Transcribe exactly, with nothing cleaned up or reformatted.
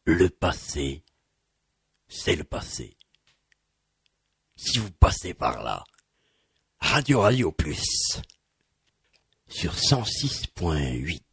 Le passé, c'est le passé. Si vous passez par là, Radio Radio Plus, sur cent six point huit.